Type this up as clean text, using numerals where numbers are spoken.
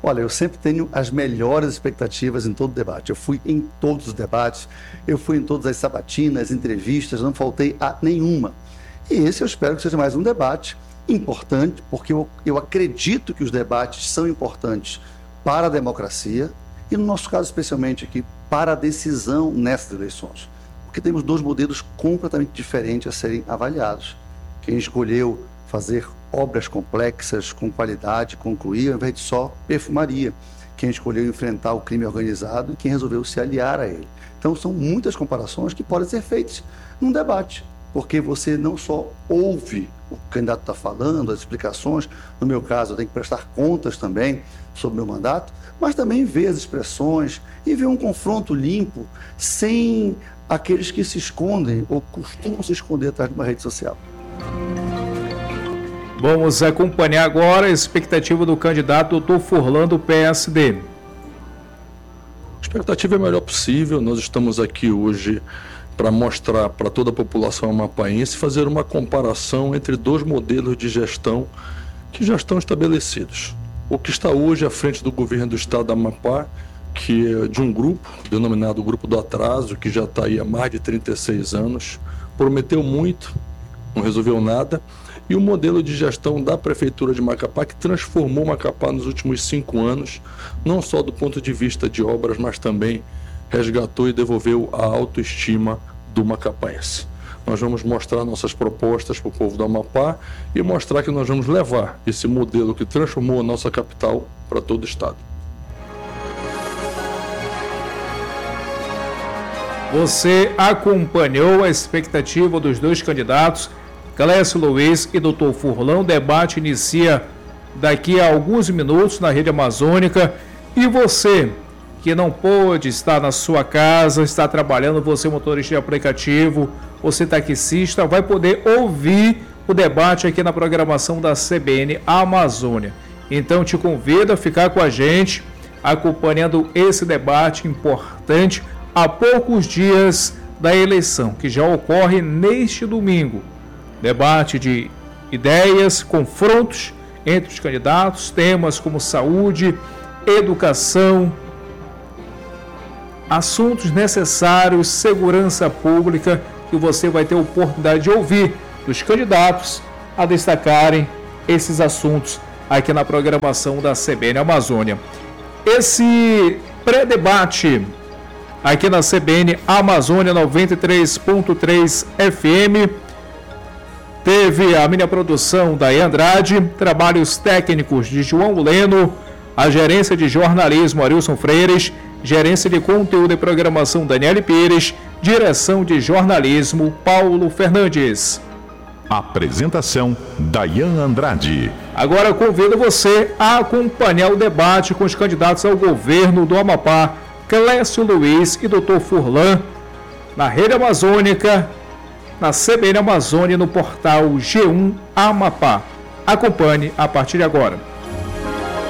Olha, eu sempre tenho as melhores expectativas em todo debate. Eu fui em todos os debates, eu fui em todas as sabatinas, entrevistas, não faltei a nenhuma. E esse eu espero que seja mais um debate importante, porque eu acredito que os debates são importantes para a democracia e, no nosso caso, especialmente aqui, para a decisão nessas eleições. Porque temos dois modelos completamente diferentes a serem avaliados. Quem escolheu fazer obras complexas, com qualidade, concluir, ao invés de só perfumaria. Quem escolheu enfrentar o crime organizado e quem resolveu se aliar a ele. Então, são muitas comparações que podem ser feitas num debate, porque você não só ouve o candidato está falando, as explicações, no meu caso eu tenho que prestar contas também sobre o meu mandato, mas também vê as expressões e vê um confronto limpo, sem aqueles que se escondem ou costumam se esconder atrás de uma rede social. Vamos acompanhar agora a expectativa do candidato Dr. Furlan do PSD. A expectativa é a melhor possível. Nós estamos aqui hoje para mostrar para toda a população amapaense, fazer uma comparação entre dois modelos de gestão que já estão estabelecidos. O que está hoje à frente do governo do estado do Amapá, que é de um grupo, denominado Grupo do Atraso, que já está aí há mais de 36 anos, prometeu muito, não resolveu nada, e o modelo de gestão da Prefeitura de Macapá, que transformou Macapá nos últimos 5 anos, não só do ponto de vista de obras, mas também resgatou e devolveu a autoestima do macapaense. Nós vamos mostrar nossas propostas para o povo do Amapá e mostrar que nós vamos levar esse modelo que transformou a nossa capital para todo o estado. Você acompanhou a expectativa dos dois candidatos, Clécio Luiz e Dr. Furlan. O debate inicia daqui a alguns minutos na Rede Amazônica. E você que não pôde estar na sua casa, está trabalhando, você motorista de aplicativo, você taxista, vai poder ouvir o debate aqui na programação da CBN Amazônia. Então te convido a ficar com a gente, acompanhando esse debate importante a poucos dias da eleição, que já ocorre neste domingo. Debate de ideias, confrontos entre os candidatos, temas como saúde, educação, assuntos necessários, segurança pública, que você vai ter oportunidade de ouvir dos candidatos a destacarem esses assuntos aqui na programação da CBN Amazônia. Esse pré-debate aqui na CBN Amazônia 93.3 FM teve a minha produção da Andrade, trabalhos técnicos de João Leno, a gerência de jornalismo Arilson Freires, gerência de conteúdo e programação Daniele Pires, direção de jornalismo Paulo Fernandes. Apresentação Dayan Andrade. Agora convido você a acompanhar o debate com os candidatos ao governo do Amapá, Clécio Luiz e Dr. Furlan, na Rede Amazônica, na CBN Amazônia, no portal G1 Amapá. Acompanhe a partir de agora.